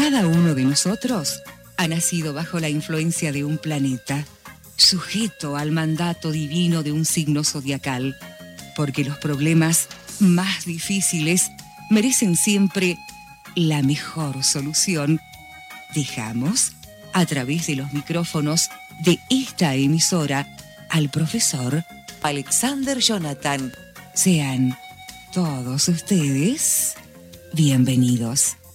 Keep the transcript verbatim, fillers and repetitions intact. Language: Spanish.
Cada uno de nosotros ha nacido bajo la influencia de un planeta, sujeto al mandato divino de un signo zodiacal, porque los problemas más difíciles merecen siempre la mejor solución. Dejamos, a través de los micrófonos de esta emisora, al profesor Alexander Jonathan. Sean todos ustedes bienvenidos.